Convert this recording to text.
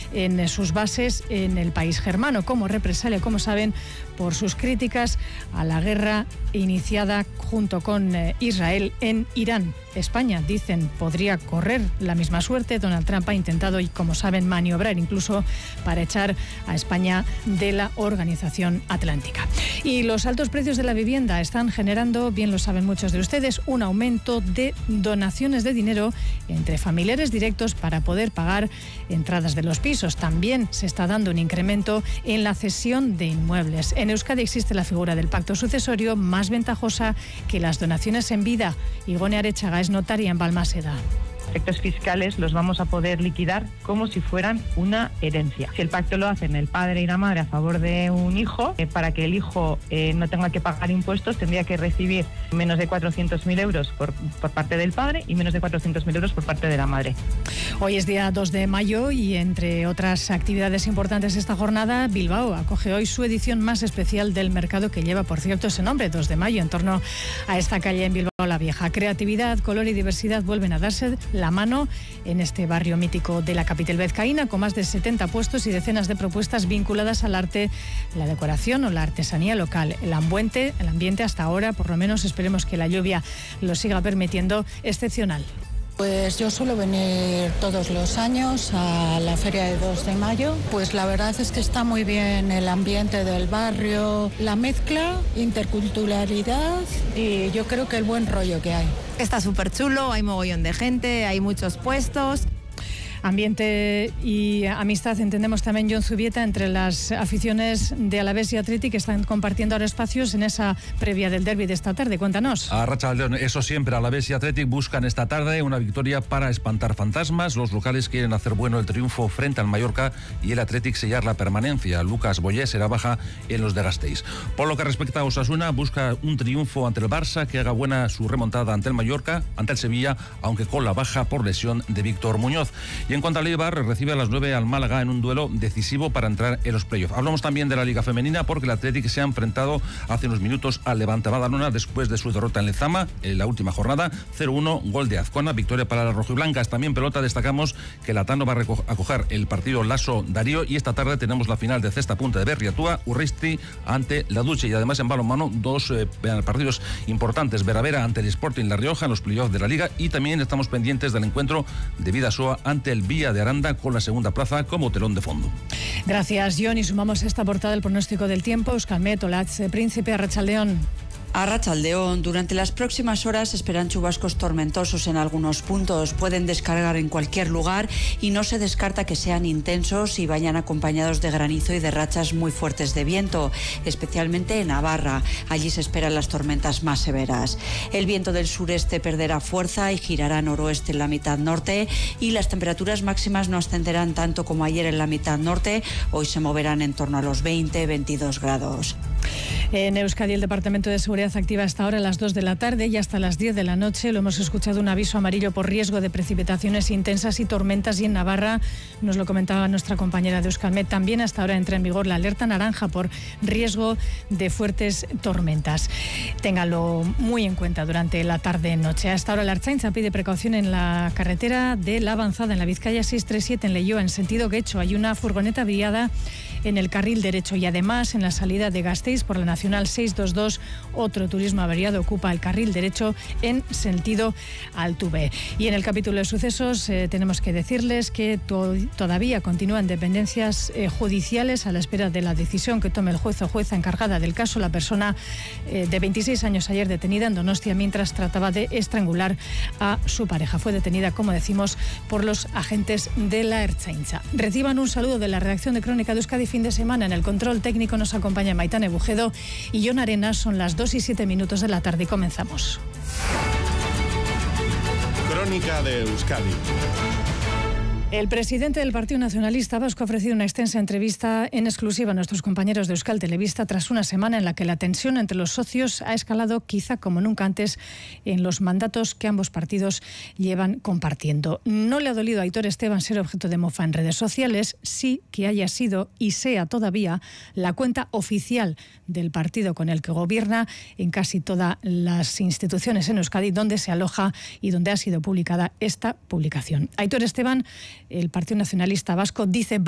en sus bases en el país germano, como represalia, como saben, por sus críticas a la guerra iniciada junto con Israel en Irán. España, dicen, podría correr la misma suerte. Donald Trump ha intentado, y como saben, maniobrar incluso para echar a España de la Organización Atlántica. Y los altos precios de la vivienda están generando, bien lo saben muchos de ustedes, un aumento de donaciones de dinero entre familiares directos para poder pagar entradas de los pisos. También se está dando un incremento en la cesión de inmuebles. En Euskadi existe la figura del pacto sucesorio, más ventajosa que las donaciones en vida. Igone Arechaga es notaria en Balmaseda. Efectos fiscales los vamos a poder liquidar como si fueran una herencia. Si el pacto lo hacen el padre y la madre a favor de un hijo, para que el hijo no tenga que pagar impuestos, tendría que recibir menos de 400.000 euros por parte del padre y menos de 400.000 euros por parte de la madre. Hoy es día 2 de mayo y entre otras actividades importantes esta jornada, Bilbao acoge hoy su edición más especial del mercado, que lleva, por cierto, ese nombre, 2 de mayo, en torno a esta calle en Bilbao la Vieja. Creatividad, color y diversidad vuelven a darse la mano en este barrio mítico de la capital vizcaína, con más de 70 puestos y decenas de propuestas vinculadas al arte, la decoración o la artesanía local. El ambiente hasta ahora, por lo menos esperemos que la lluvia lo siga permitiendo, excepcional. Pues yo suelo venir todos los años a la feria de 2 de mayo. Pues la verdad es que está muy bien el ambiente del barrio, la mezcla, interculturalidad y yo creo que el buen rollo que hay. Está súper chulo, hay mogollón de gente, hay muchos puestos. Ambiente y amistad, entendemos también, Jon Zubieta, entre las aficiones de Alavés y Athletic, que están compartiendo ahora espacios en esa previa del derbi de esta tarde. Cuéntanos. Arratsaldeon, eso siempre, Alavés y Athletic buscan esta tarde una victoria para espantar fantasmas. Los locales quieren hacer bueno el triunfo frente al Mallorca y el Athletic sellar la permanencia. Lucas Boyé será baja en los de Gasteiz. Por lo que respecta a Osasuna, busca un triunfo ante el Barça, que haga buena su remontada ante el Mallorca, ante el Sevilla, aunque con la baja por lesión de Víctor Muñoz. Y en cuanto al Eibar, recibe a las 9 al Málaga en un duelo decisivo para entrar en los playoffs. Hablamos también de la Liga Femenina, porque el Athletic se ha enfrentado hace unos minutos al Levante Badalona después de su derrota en Lezama en la última jornada. 0-1, gol de Azcona, victoria para las rojiblancas. También pelota, destacamos que la Tano va a acoger el partido Lasso Darío, y esta tarde tenemos la final de cesta punta de Berriatúa, Urresti ante la Duche, y además en balonmano dos partidos importantes: Veravera ante el Sporting La Rioja en los playoffs de la Liga, y también estamos pendientes del encuentro de Bidasoa ante el Villa de Aranda, con la segunda plaza como telón de fondo. Gracias, John. Y sumamos a esta portada el pronóstico del tiempo. Euskalmet, Olatz, Príncipe, Arratsaldeon. Arratsaldeon, durante las próximas horas esperan chubascos tormentosos en algunos puntos. Pueden descargar en cualquier lugar y no se descarta que sean intensos y vayan acompañados de granizo y de rachas muy fuertes de viento, especialmente en Navarra. Allí se esperan las tormentas más severas. El viento del sureste perderá fuerza y girará noroeste en la mitad norte, y las temperaturas máximas no ascenderán tanto como ayer en la mitad norte. Hoy se moverán en torno a los 20-22 grados. En Euskadi, el Departamento de Seguridad activa hasta ahora a las 2 de la tarde y hasta las 10 de la noche. Lo hemos escuchado, un aviso amarillo por riesgo de precipitaciones intensas y tormentas. Y en Navarra, nos lo comentaba nuestra compañera de Euskalmet, también hasta ahora entra en vigor la alerta naranja por riesgo de fuertes tormentas. Ténganlo muy en cuenta durante la tarde-noche. Hasta ahora la Ertzaintza pide precaución en la carretera de la Avanzada, en la Vizcaya 637 en Leioa, en sentido Guecho. Hay una furgoneta averiada en el carril derecho, y además en la salida de Gasteiz por la Nacional 622 otro turismo averiado ocupa el carril derecho en sentido Altuve. Y en el capítulo de sucesos tenemos que decirles que todavía continúan dependencias judiciales a la espera de la decisión que tome el juez o jueza encargada del caso. La persona de 26 años ayer detenida en Donostia mientras trataba de estrangular a su pareja. Fue detenida, como decimos, por los agentes de la Ertzaintza. Reciban un saludo de la redacción de Crónica de Euskadi fin de semana. En el control técnico nos acompaña Maitane Bujedo y Jon Arenas. Son las 2:07 de la tarde y comenzamos. Crónica de Euskadi. El presidente del Partido Nacionalista Vasco ha ofrecido una extensa entrevista en exclusiva a nuestros compañeros de Euskal Telebista tras una semana en la que la tensión entre los socios ha escalado quizá como nunca antes en los mandatos que ambos partidos llevan compartiendo. No le ha dolido a Aitor Esteban ser objeto de mofa en redes sociales, sí que haya sido y sea todavía la cuenta oficial del partido con el que gobierna en casi todas las instituciones en Euskadi donde se aloja y donde ha sido publicada esta publicación. Aitor Esteban, el Partido Nacionalista Vasco, dice